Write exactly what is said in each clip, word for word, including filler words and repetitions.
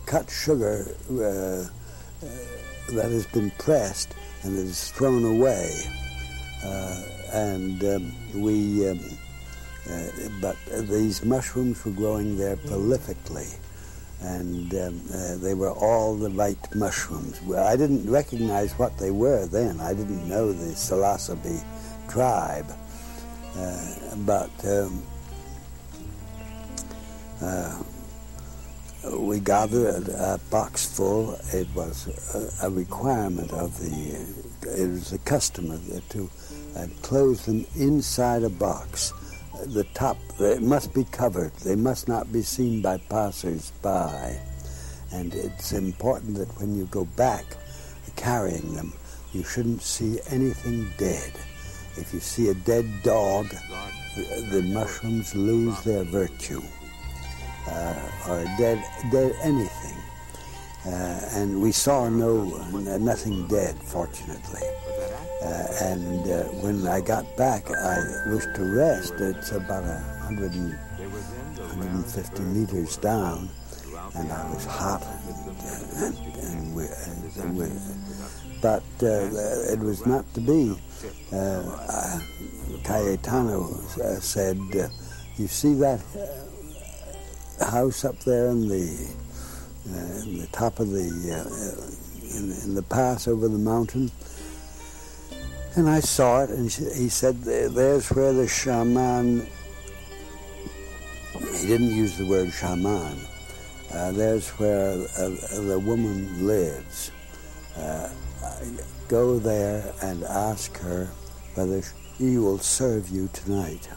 cut sugar uh, uh, that has been pressed and is thrown away. Uh, and um, we, um, uh, but these mushrooms were growing there prolifically, and um, uh, they were all the right mushrooms. Well, I didn't recognize what they were then. I didn't know the psilocybe tribe, uh, but um, uh, we gathered a box full. It was a, a requirement of the, it was a custom to uh, close them inside a box. The top, it must be covered. They must not be seen by passers-by. And it's important that when you go back carrying them, you shouldn't see anything dead. If you see a dead dog, the mushrooms lose their virtue. Uh, or dead, dead anything. Uh, and we saw no, nothing dead, fortunately. Uh, and uh, when I got back, I wished to rest. It's about a hundred and, one hundred fifty meters down, and I was hot. And, and, and we, and we, but uh, it was not to be. Uh, uh, Cayetano uh, said, uh, "You see that uh, house up there in the uh, in the top of the uh, in, in the pass over the mountain?" And I saw it, and he said, "There's where the shaman," he didn't use the word shaman, uh, there's where uh, the woman lives. Uh, go there and ask her whether she will serve you tonight.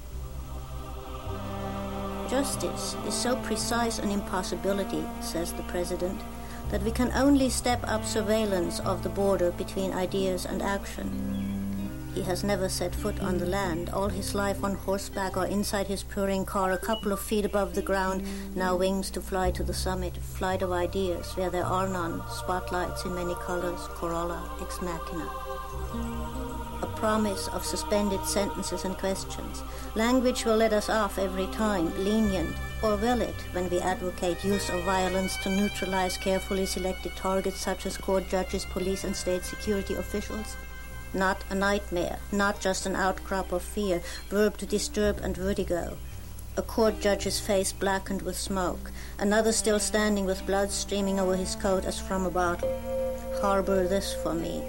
Justice is so precise an impossibility, says the president, that we can only step up surveillance of the border between ideas and action. He has never set foot on the land, all his life on horseback or inside his purring car a couple of feet above the ground, now wings to fly to the summit, flight of ideas where there are none, spotlights in many colors, corolla, ex machina. A promise of suspended sentences and questions. Language will let us off every time, lenient, or will it when we advocate use of violence to neutralize carefully selected targets such as court judges, police, and state security officials? Not a nightmare, not just an outcrop of fear, verb to disturb and vertigo. A court judge's face blackened with smoke, another still standing with blood streaming over his coat as from a bottle. Harbor this for me.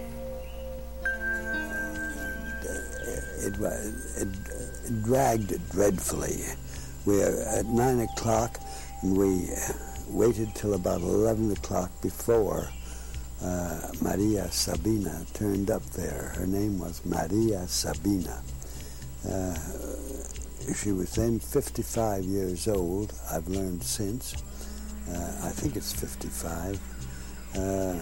It, it, it dragged dreadfully. We were at nine o'clock, and we waited till about eleven o'clock before uh, Maria Sabina turned up there. Her name was Maria Sabina. Uh, she was then fifty-five years old, I've learned since. Uh, I think it's fifty-five. Uh,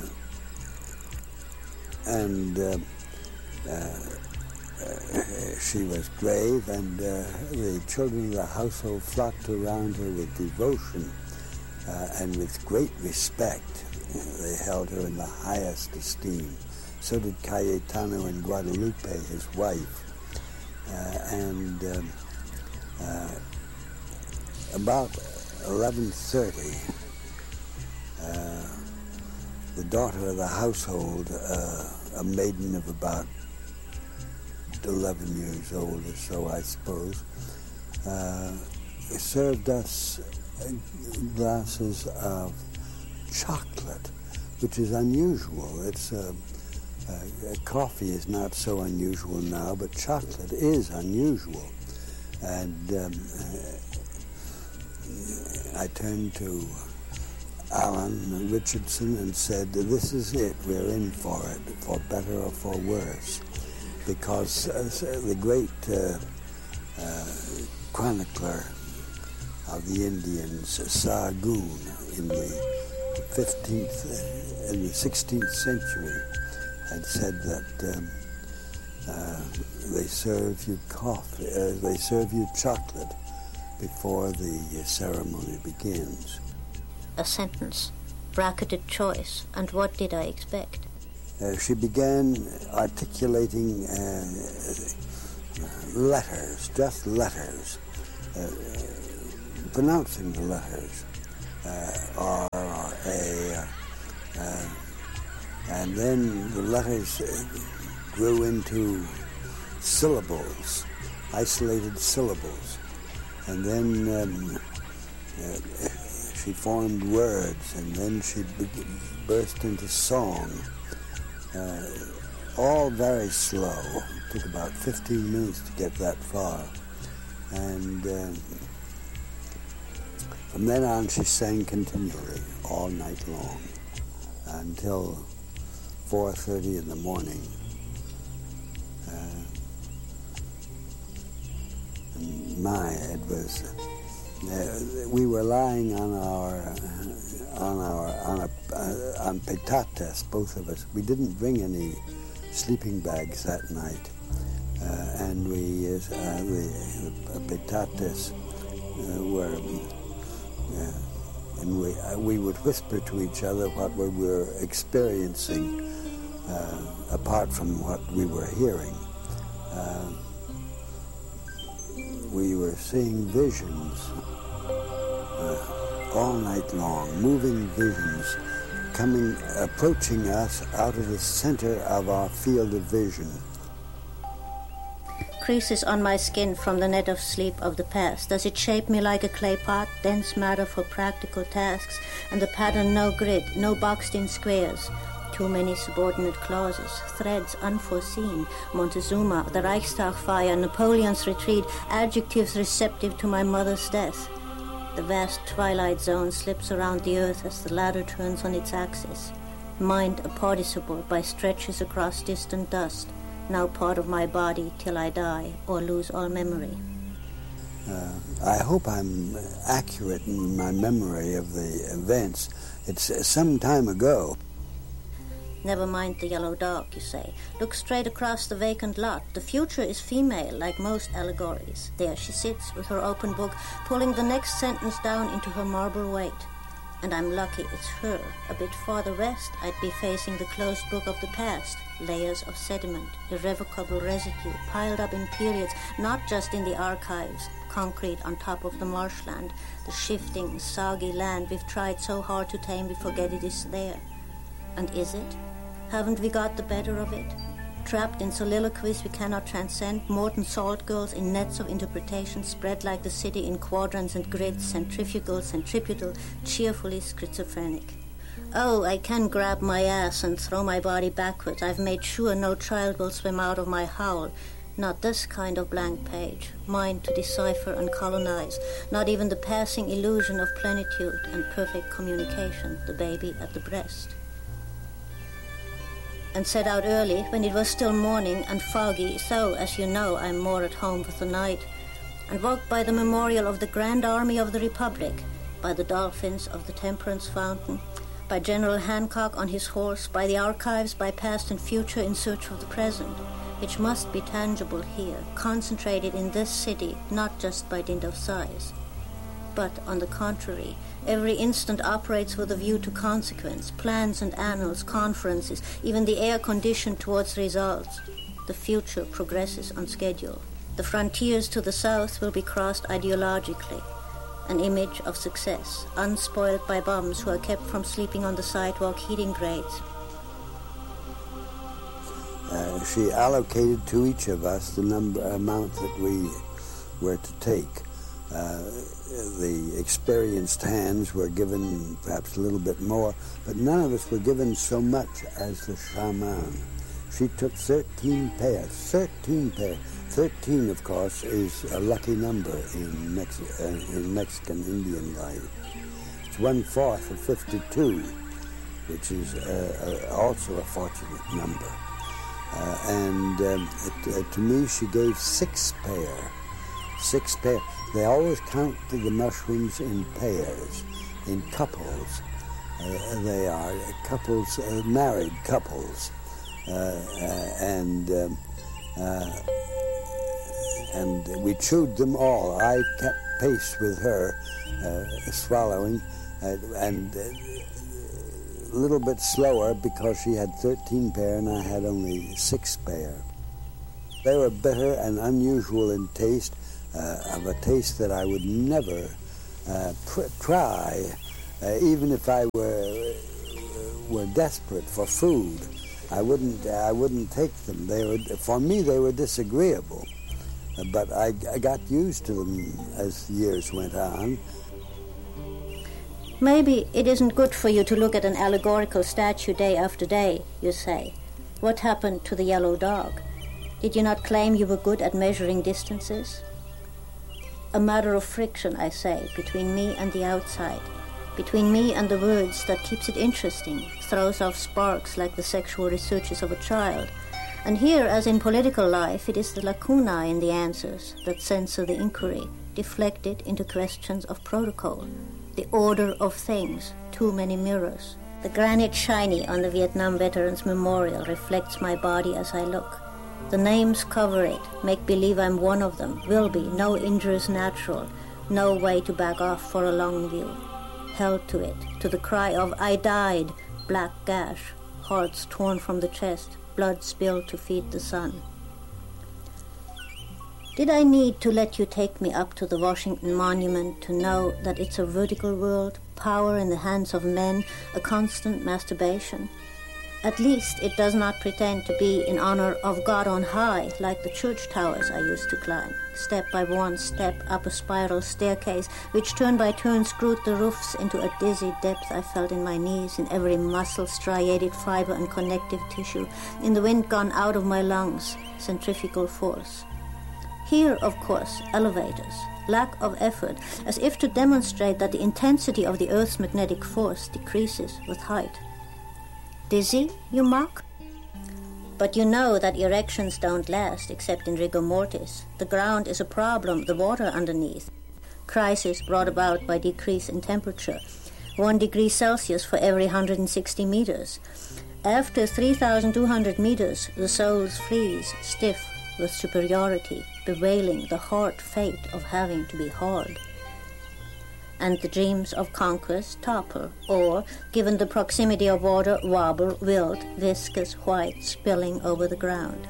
and uh, uh, Uh, she was brave, and uh, the children of the household flocked around her with devotion uh, and with great respect. Uh, they held her in the highest esteem. So did Cayetano and Guadalupe, his wife. Uh, and um, uh, about eleven thirty, uh, the daughter of the household, uh, a maiden of about eleven years old or so, I suppose, uh, served us glasses of chocolate, which is unusual. It's uh, uh, coffee is not so unusual now, but chocolate is unusual. And um, uh, I turned to Alan Richardson and said, "This is it. We're in for it, for better or for worse." Because uh, the great uh, uh, chronicler of the Indians, Sahagún, in the fifteenth, uh, in the sixteenth century, had said that um, uh, they serve you coffee, uh, they serve you chocolate before the ceremony begins. A sentence, bracketed choice, and what did I expect? Uh, she began articulating uh, letters, just letters, uh, pronouncing the letters, uh, R, or And then the letters grew into syllables, isolated syllables. And then um, uh, she formed words, and then she be- burst into song. Uh, all very slow. It took about fifteen minutes to get that far. And um, from then on, she sang continually all night long until four thirty in the morning. Uh, and my, it was. Uh, we were lying on our on our on a uh, on petates, both of us. We didn't bring any sleeping bags that night, uh, and we uh, the uh, petates uh, were. Uh, and we uh, we would whisper to each other what we were experiencing, uh, apart from what we were hearing. Uh, we were seeing visions uh, all night long, moving visions, coming, approaching us out of the center of our field of vision. Creases on my skin from the net of sleep of the past. Does it shape me like a clay pot, dense matter for practical tasks, and the pattern no grid, no boxed-in squares, too many subordinate clauses, threads unforeseen, Montezuma, the Reichstag fire, Napoleon's retreat, adjectives receptive to my mother's death. The vast twilight zone slips around the earth as the ladder turns on its axis. Mind a participle by stretches across distant dust, now part of my body till I die or lose all memory. Uh, I hope I'm accurate in my memory of the events. It's uh, some time ago. Never mind the yellow dog, you say. Look straight across the vacant lot. The future is female, like most allegories. There she sits with her open book, pulling the next sentence down into her marble weight. And I'm lucky it's her. A bit farther west, I'd be facing the closed book of the past. Layers of sediment, irrevocable residue, piled up in periods, not just in the archives, concrete on top of the marshland, the shifting, soggy land we've tried so hard to tame we forget it is there. And is it? Haven't we got the better of it? Trapped in soliloquies we cannot transcend, Morton salt girls in nets of interpretation spread like the city in quadrants and grids, centrifugal, centripetal, cheerfully schizophrenic. Oh, I can grab my ass and throw my body backwards. I've made sure no child will swim out of my howl. Not this kind of blank page, mine to decipher and colonize. Not even the passing illusion of plenitude and perfect communication, the baby at the breast. And set out early, when it was still morning and foggy, so, as you know, I'm more at home with the night, and walked by the memorial of the Grand Army of the Republic, by the dolphins of the Temperance Fountain, by General Hancock on his horse, by the archives, by past and future in search of the present, which must be tangible here, concentrated in this city, not just by dint of size. But, on the contrary, every instant operates with a view to consequence, plans and annals, conferences, even the air conditioned towards results. The future progresses on schedule. The frontiers to the south will be crossed ideologically. An image of success, unspoiled by bums who are kept from sleeping on the sidewalk heating grades. Uh, she allocated to each of us the number amount that we were to take. Uh, the experienced hands were given perhaps a little bit more, but none of us were given so much as the shaman. She took thirteen pairs, thirteen pairs. thirteen, of course, is a lucky number in, Mex- uh, in Mexican Indian life. It's one-fourth of fifty-two, which is uh, uh, also a fortunate number. Uh, and um, it, uh, to me, she gave six pair. Six pair. They always count the mushrooms in pairs, in couples. Uh, they are couples, uh, married couples. Uh, uh, and um, uh, and we chewed them all. I kept pace with her, uh, swallowing, uh, and uh, a little bit slower because she had thirteen pair and I had only six pair. They were bitter and unusual in taste, uh, of a taste that I would never uh, pr- try, uh, even if I were, uh, were desperate for food. I wouldn't, I wouldn't take them. They were, for me, they were disagreeable. But I, I got used to them as years went on. Maybe it isn't good for you to look at an allegorical statue day after day, you say. What happened to the yellow dog? Did you not claim you were good at measuring distances? A matter of friction, I say, between me and the outside, between me and the words that keeps it interesting, throws off sparks like the sexual researches of a child. And here, as in political life, it is the lacuna in the answers that censor the inquiry, deflected into questions of protocol, the order of things, too many mirrors. The granite shiny on the Vietnam Veterans Memorial reflects my body as I look. The names cover it, make believe I'm one of them, will be, no injuries natural, no way to back off for a long view. Held to it, to the cry of, I died, black gash, hearts torn from the chest, blood spilled to feed the sun. Did I need to let you take me up to the Washington Monument to know that it's a vertical world, power in the hands of men, a constant masturbation? At least it does not pretend to be in honor of God on high, like the church towers I used to climb, step by one step up a spiral staircase, which turn by turn screwed the roofs into a dizzy depth I felt in my knees, in every muscle, striated fiber and connective tissue, in the wind gone out of my lungs, centrifugal force. Here, of course, elevators, lack of effort, as if to demonstrate that the intensity of the Earth's magnetic force decreases with height. Dizzy, you mock? But you know that erections don't last except in rigor mortis. The ground is a problem, the water underneath. Crisis brought about by decrease in temperature. One degree Celsius for every one hundred sixty meters. After three thousand two hundred meters, the souls freeze, stiff with superiority, bewailing the hard fate of having to be hard. And the dreams of conquest topple, or, given the proximity of water, wobble, wilt, viscous, white, spilling over the ground.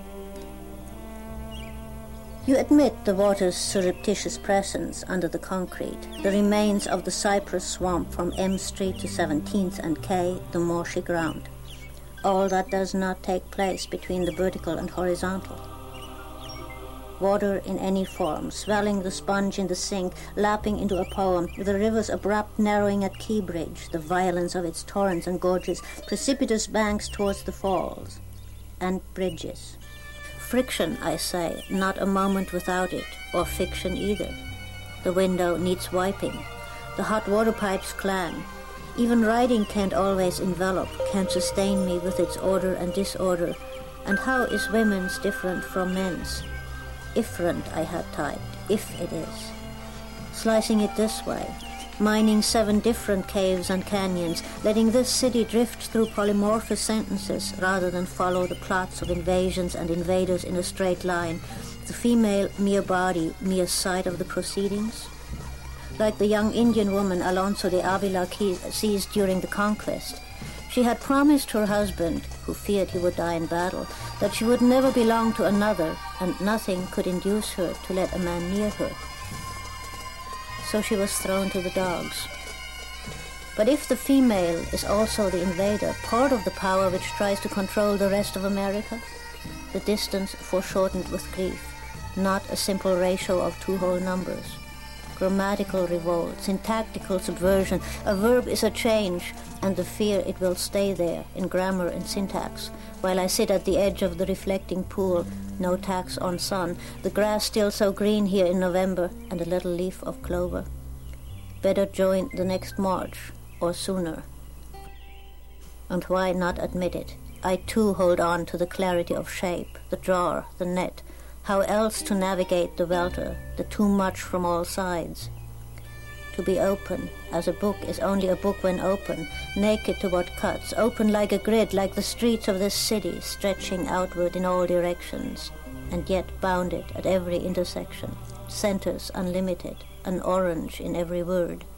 You admit the water's surreptitious presence under the concrete, the remains of the cypress swamp from M Street to seventeenth and K, the marshy ground. All that does not take place between the vertical and horizontal. Water in any form, swelling the sponge in the sink, lapping into a poem, with the river's abrupt narrowing at Key Bridge, the violence of its torrents and gorges, precipitous banks towards the falls, and bridges. Friction, I say, not a moment without it, or fiction either. The window needs wiping. The hot water pipes clang. Even writing can't always envelop, can't sustain me with its order and disorder. And how is women's different from men's? Ifferent, I had typed, if it is. Slicing it this way, mining seven different caves and canyons, letting this city drift through polymorphous sentences rather than follow the plots of invasions and invaders in a straight line, the female mere body, mere sight of the proceedings. Like the young Indian woman Alonso de Avila seized during the conquest, she had promised her husband, who feared he would die in battle, that she would never belong to another, and nothing could induce her to let a man near her. So she was thrown to the dogs. But if the female is also the invader, part of the power which tries to control the rest of America, the distance foreshortened with grief, not a simple ratio of two whole numbers. Grammatical revolt, syntactical subversion, a verb is a change, and the fear it will stay there in grammar and syntax, while I sit at the edge of the reflecting pool, no tax on sun, the grass still so green here in November, and a little leaf of clover. Better join the next march, or sooner. And why not admit it? I too hold on to the clarity of shape, the jar, the net. How else to navigate the welter, the too much from all sides? To be open, as a book is only a book when open, naked to what cuts, open like a grid, like the streets of this city, stretching outward in all directions, and yet bounded at every intersection, centers unlimited, an orange in every word.